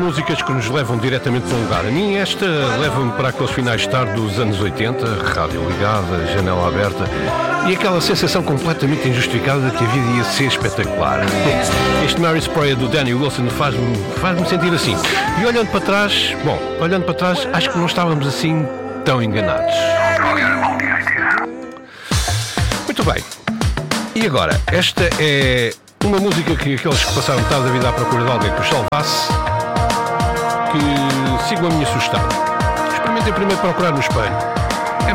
músicas que nos levam diretamente para um lugar. A mim esta leva-me para aqueles finais de tarde dos anos 80, rádio ligada, janela aberta e aquela sensação completamente injustificada de que a vida ia ser espetacular. Este Mary's Prayer do Danny Wilson faz-me sentir assim. E olhando para trás, acho que não estávamos assim tão enganados. Muito bem. E agora, esta é uma música que aqueles que passaram metade da vida à procura de alguém que os salvasse, que sigam a minha sugestão. Experimentem primeiro procurar no espelho.